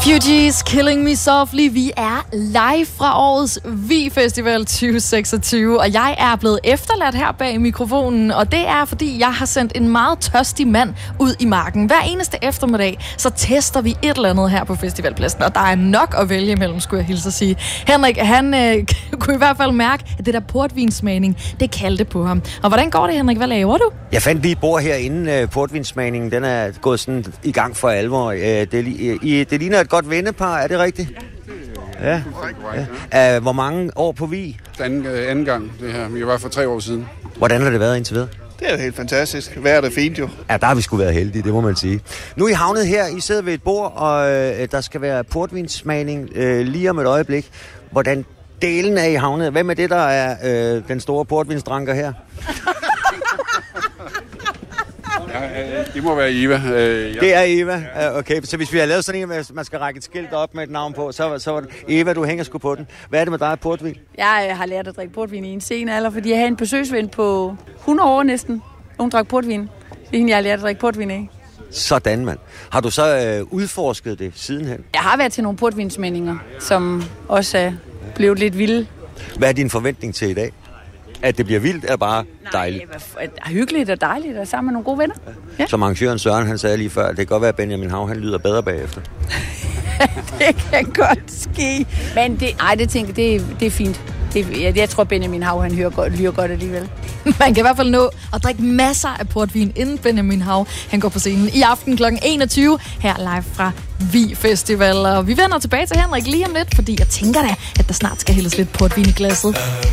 Fugees, Killing Me Softly. Vi er live fra årets Vi Festival 2026, og jeg er blevet efterladt her bag mikrofonen, og det er, fordi jeg har sendt en meget tørstig mand ud i marken. Hver eneste eftermiddag, så tester vi et eller andet her på festivalpladsen, og der er nok at vælge imellem, skulle jeg hilse at sige. Henrik, han kunne i hvert fald mærke, at det der portvinsmagning, det kaldte på ham. Og hvordan går det, Henrik? Hvad laver du? Jeg fandt lige et bord herinde. Portvinsmagningen, den er gået sådan i gang for alvor. Det ligner et godt vennepar, er det rigtigt? Ja. Ja. Hvor mange år på Vi? Anden gang, det her. Vi var for 3 år siden. Hvordan har det været indtil videre? Det er helt fantastisk. Vejret er fint jo. Ja, der har vi sgu været heldige, det må man sige. Nu er I havnet her, I sidder ved et bord, og der skal være portvinsmagning lige om et øjeblik. Hvordan delen er I havnet? Hvem er det, der er den store portvinsdranker her? Det må være Eva. Det er Eva? Ja. Okay, så hvis vi har lavet sådan en, at man skal række et skilt op med et navn på, så var det Eva, du hænger sgu på den. Hvad er det med dig, portvin? Jeg har lært at drikke portvin i en sen alder, fordi jeg havde en besøgsven på 100 år næsten. Hun drak portvin. Det er hende, jeg har lært at drikke portvin af. Sådan, mand. Har du så udforsket det sidenhen? Jeg har været til nogle portvinsmeninger, som også er blevet lidt vilde. Hvad er din forventning til i dag? At det bliver vildt, er bare dejligt? Nej, hyggeligt og dejligt, og sammen med nogle gode venner. Ja. Som arrangøren Søren, han sagde lige før, det kan godt være, at Benjamin Hav, han lyder bedre bagefter. Det kan godt ske. Men det tænker det er fint. Jeg tror, Benjamin Hav, han lyder godt alligevel. Man kan i hvert fald nå at drikke masser af portvin, inden Benjamin Hav, han går på scenen i aften kl. 21, her live fra Vi Festival. Og vi vender tilbage til Henrik lige om lidt, fordi jeg tænker da, at der snart skal hældes lidt portvin i glasset.